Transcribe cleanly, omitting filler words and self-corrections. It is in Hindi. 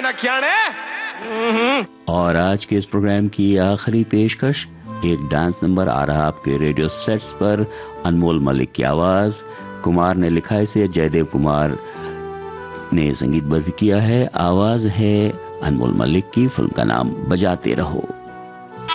ना ख्याणे। और आज के इस प्रोग्राम की आखिरी पेशकश, एक डांस नंबर आ रहा आपके रेडियो सेट्स पर, अनमोल मलिक की आवाज, कुमार ने लिखा इसे, जयदेव कुमार ने संगीतबद्ध किया है, आवाज है अनमोल मलिक की, फिल्म का नाम बजाते रहो।